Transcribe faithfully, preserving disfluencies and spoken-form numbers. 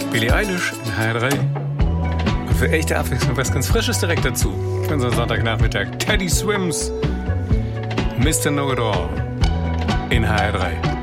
Billie Eilish in H R drei. Und für echte Abwechslung was ganz Frisches direkt dazu. Für unseren Sonntagnachmittag. Teddy Swims, Mister Know-It-All in H R drei.